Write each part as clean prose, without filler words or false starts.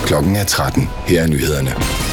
Klokken er 13. Her er nyhederne.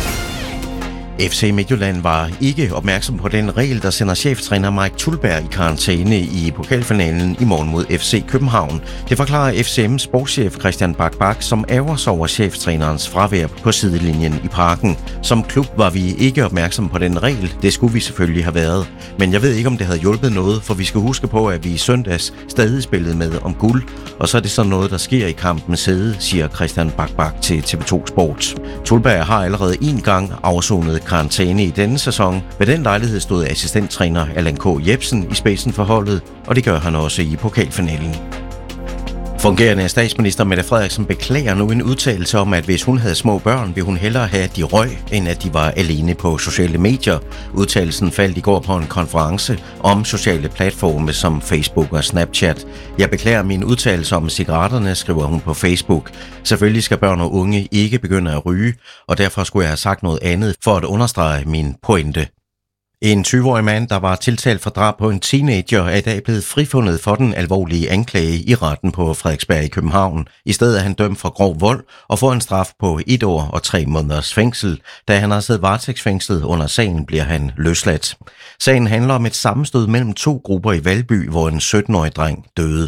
FC Midtjylland var ikke opmærksom på den regel, der sender cheftræner Mike Thuleberg i karantæne i pokalfinalen i morgen mod FC København. Det forklarer FCM's sportschef Christian Bak, som ærger sig over cheftrænerens fravær på sidelinjen i Parken. Som klub var vi ikke opmærksom på den regel. Det skulle vi selvfølgelig have været. Men jeg ved ikke, om det havde hjulpet noget, for vi skal huske på, at vi i søndags stadig spillede med om guld. Og så er det sådan noget, der sker i kampen sæde, siger Christian Bak til TV2 Sport. Thuleberg har allerede en gang afsonet karantæne i denne sæson. Ved den lejlighed stod assistenttræner Allan K. Jebsen i spidsen for holdet, og det gør han også i pokalfinalen. Fungerende statsminister Mette Frederiksen beklager nu en udtalelse om, at hvis hun havde små børn, ville hun hellere have, at de røg, end at de var alene på sociale medier. Udtalelsen faldt i går på en konference om sociale platforme som Facebook og Snapchat. Jeg beklager min udtalelse om cigaretterne, skriver hun på Facebook. Selvfølgelig skal børn og unge ikke begynde at ryge, og derfor skulle jeg have sagt noget andet for at understrege min pointe. En 20-årig mand, der var tiltalt for drab på en teenager, er i dag blevet frifundet for den alvorlige anklage i retten på Frederiksberg i København. I stedet er han dømt for grov vold og får en straf på 1 år og 3 måneders fængsel. Da han har siddet varetægtsfængslet under sagen, bliver han løsladt. Sagen handler om et sammenstød mellem 2 grupper i Valby, hvor en 17-årig dreng døde.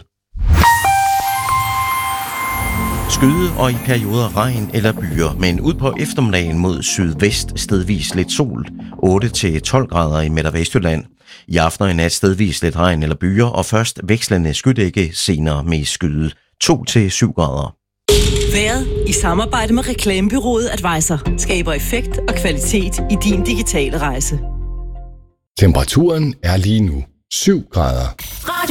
Skyde og i perioder regn eller byer, men ud på eftermiddagen mod sydvest stedvis lidt sol. 8-12 grader i Midt- og Vestjylland. I aften og i nat stedvis lidt regn eller byer, og først vekslende skydække, senere med skyde. 2-7 grader. Vejret i samarbejde med reklamebureauet Advisor skaber effekt og kvalitet i din digitale rejse. Temperaturen er lige nu 7 grader.